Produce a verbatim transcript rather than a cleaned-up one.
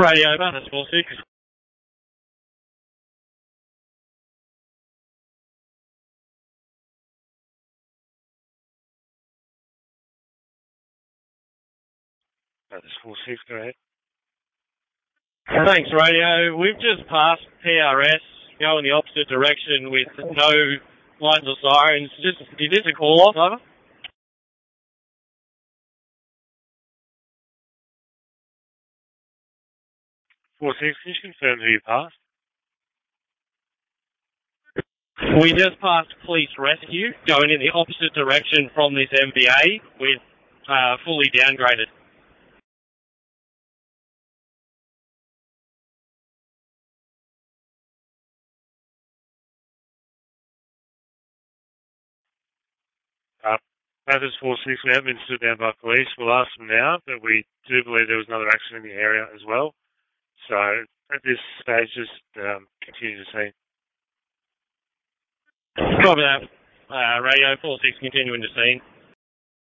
Radio over, that's four six. That's four six, go ahead. Thanks, radio. We've just passed P R S, going the opposite direction with no lights or sirens. Just, is this a call-off, over? four six, can you confirm who you passed? We just passed police rescue, going in the opposite direction from this M V A with uh, fully downgraded. Uh, Mathers four six, we have been stood down by police. We'll ask them now, but we do believe there was another accident in the area as well. So at this stage, just um, continue to see. Copy that. Uh, radio four six continuing to scene.